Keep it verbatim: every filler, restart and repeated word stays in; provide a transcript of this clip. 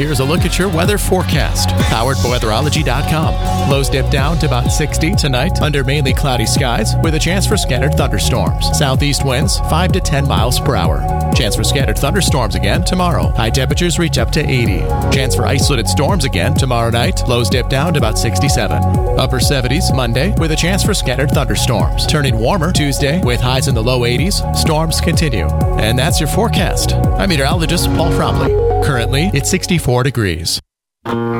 here's a look at your weather forecast. Powered by weatherology dot com. Lows dip down to about sixty tonight under mainly cloudy skies with a chance for scattered thunderstorms. Southeast winds five to ten miles per hour. Chance for scattered thunderstorms again tomorrow. High temperatures reach up to eighty. Chance for isolated storms again tomorrow night. Lows dip down to about sixty-seven. Upper seventies Monday with a chance for scattered thunderstorms. Turning warmer Tuesday with highs in the low eighties. Storms continue. And that's your forecast. I'm meteorologist Paul Fromley. Currently, it's sixty-four degrees.